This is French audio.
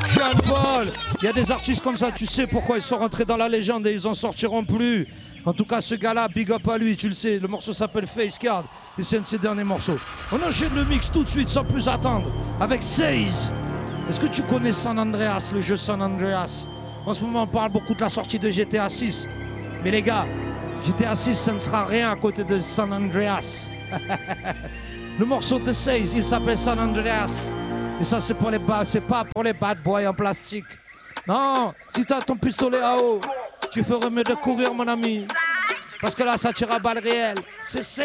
Jean-Paul, il y a des artistes comme ça, tu sais pourquoi ils sont rentrés dans la légende et ils en sortiront plus. En tout cas, ce gars-là, big up à lui, tu le sais. Le morceau s'appelle Face Card et c'est un de ses derniers morceaux. On enchaîne le mix tout de suite sans plus attendre avec Seize. Est-ce que tu connais San Andreas, le jeu San Andreas? En ce moment, on parle beaucoup de la sortie de GTA 6. Mais les gars, GTA 6, ça ne sera rien à côté de San Andreas. Le morceau de Seize, il s'appelle San Andreas. Et ça, c'est pas pour les bad boys en plastique. Non, si t'as ton pistolet à eau, tu ferais mieux de courir, mon ami. Parce que là, ça tire à balles réelles. C'est